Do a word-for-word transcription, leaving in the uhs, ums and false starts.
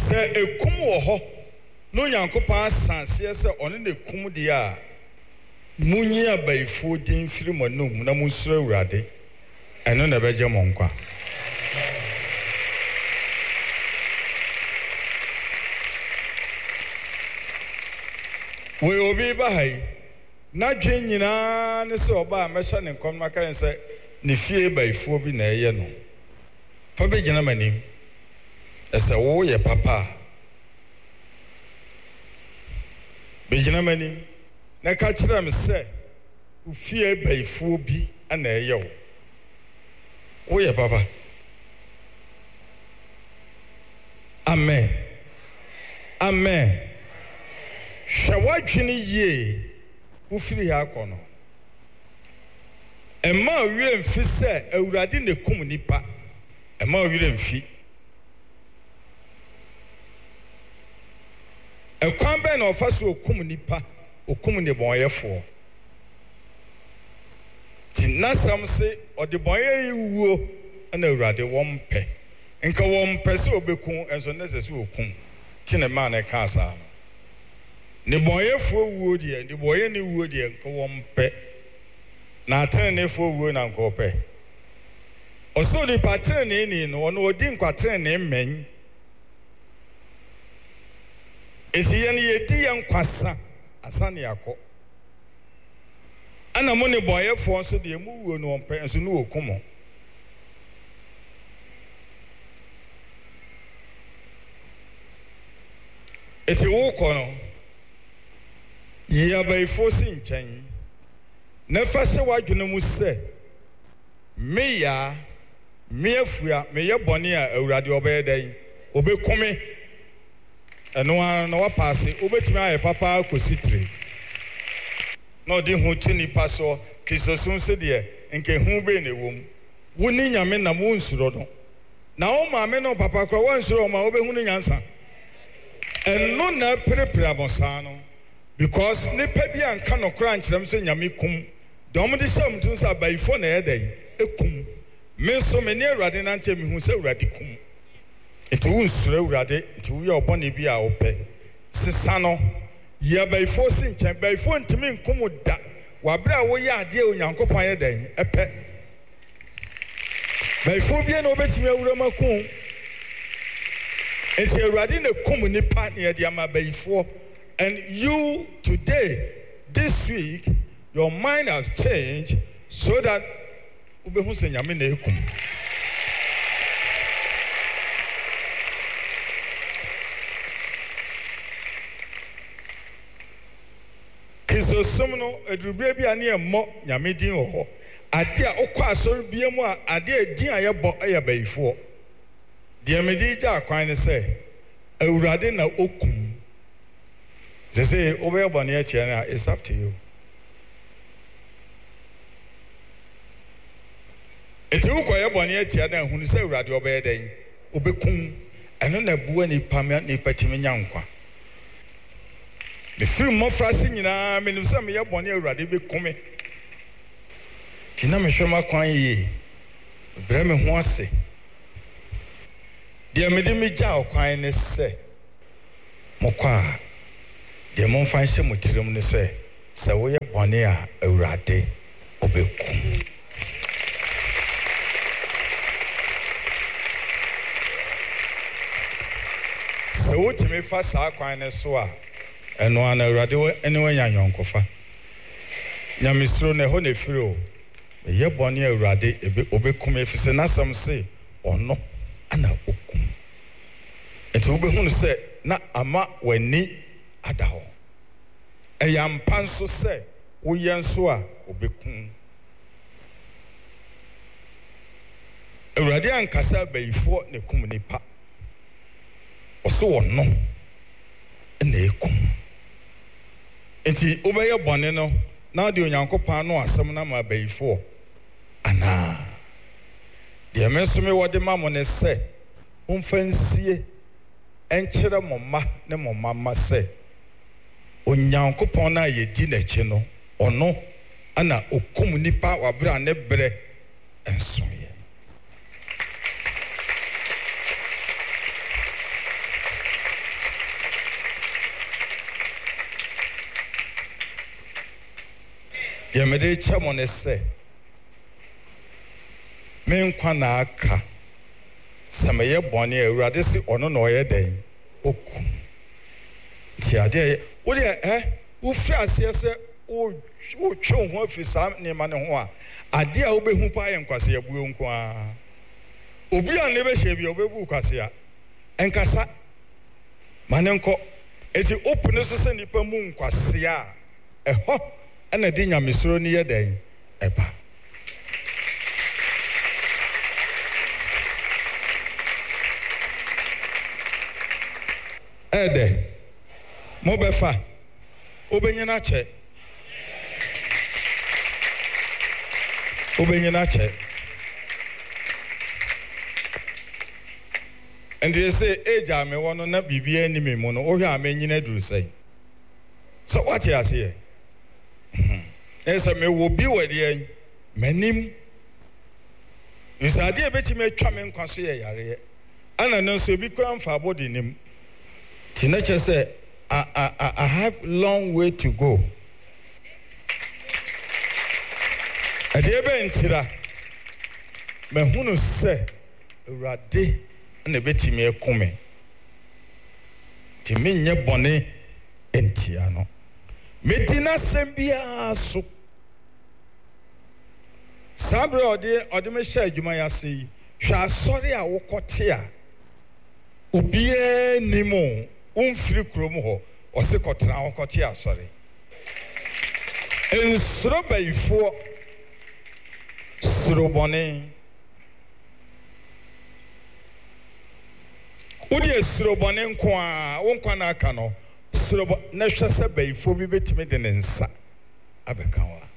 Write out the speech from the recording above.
Se ekum wo ho no Nyankopɔn asanse se one ne kum de a munyi abaifo din firi mo nom na munsuro Awurade eno na beje mo nkwa. We obi ba hai na dwen nyina ne se oba amehya ne nkom maka yen se ne fie baifo bi na eye no fa be gina manim ese wo ye papa be gina manim na ka kira me se u fie baifo bi ana eye wo wo ye papa. Amen. Amen. Shawadwini ye ufiri ha kono ema owire mfi se Awurade ne kum nipa ema owire mfi ekwan be na ofaso okum nipa okum ne bonyefo ti nasam se ode bonye yiwuo na Awurade wompe nka wompe se obekun enso nesese okum ti ne ma na ka asa ne boyefo wuo de ne boye ne wuo de nko wompe na atene fo wuo na nko pe oso di patre ne ni no no odi nkwatre ne men esi ye ne yedi ye nkwasa asa ne yakọ ana mo ne boyefo nso de mu wuo no wompe nso no okumo esi wo kono ya baifo si nchen na fa se wadwene mu se me ya me afua me ye bone a Awurade obeye dan obekome eno an na wapase obetimi aye papa kositire na odi hu tini paso kisosun se de nke hu be na wom woni nyame na mo nsuro no na o ma me no papa kro wo nsuro ma obehu no nyansa eno na prepare abosa no because ne pebi anka no kra nkyerem se nyame kum dom de hyam tun sa baifo na yedai ekum me so me ne Awurade na ntem hu se Awurade kum etu unsuro Awurade etu ye obone bi a ope sesa no ye baifo si nkyem baifo ntimi nkum da wabra wo ye ade onyankopon yedai epe baifo bi na obetimi awura makum enti Awurade ne kum nipa ne ye de ama baifo. And you today, this week, your mind has changed so that ubehu se nyame na ekum. Kiso somno edrubre bi ane emmo nyame din ho. Ade a okọ asori biemu a ade edin ayebo ayabaifo. De medi ja akwan ne se Awurade na okum. They say, over Boniatia, it's up to you. If you go Boniatia, who say radio by day, Obekum, and then a buoni pamia ni petimianqua. The film more frasing in a mean, some year Bonia radi be come. Tinamishama Quay, Bremen Hosse. Dear Medimi Jao, kindness say, Moqua. De mon fanse motirim ne se se wo ye bone a Awurade obekum. Se wo timi fa sa kwan ne so a eno ana Awurade wo ene wanya nyonkofa nyamisro ne ho ne firi o me ye bone Awurade obekum efise nasam se ono ana okum eto obehunu se na ama wani adaho eyam panso se wo yenso a obekum Awurade ankasa baifo ne kum nipa oso wono na ekum enti obeye bone no na de onyankopan no asem na ma baifo ana de mesome wode mamo ne se umfansie enkyere momma ne momma se onyankopon na yedi n'akyi no ono ana okum nipa wabra ne bre enso ye deɛ mede kyɛ mo ne sɛ me nkwa na aka sɛ meyɛ bɔne a Awurade se ɔno na ɔyɛ dɛn okum nti adeɛ wo deɛ ɛ wofiri aseɛ sɛ wotwe wo ho afiri saa nneɛma ne ho a adeɛ a wobɛhu pa yɛ nkwase abuo nko a obi a ne bɛhyɛ bi a wobɛbu kwase a ɛnkasa ma ne nkɔ eti open no so sɛ nipa mu nkwase a ɛhɔ ɛna de nyamesoro ne yɛ dɛn ɛba ɛdɛ mo bɛfa obenyina kyɛ obenyina kyɛ and they say age ame wono na bibia ni me mu no ohwe amenyina duru sei so what you say mhm esa me wo bi wadi an manim isade ebeti me twa me nkwaso ye yare ana no so bi kura mfa body nim ti na che say I, I, I have long way to go. Ade be ntira me hunu se Awurade na betimi ekome. Ti me nye bone entia no. Medina sembia so. Sabre ode ode me hye adwuma yase. Hwa asori a wokote a obie nimo umfiri krom ho ose kotena wokote asori. Ensro bayifo srobone udi srobone nko a wonkwa na aka no srobo na hwese bayifo bi betime de ne nsa abeka wa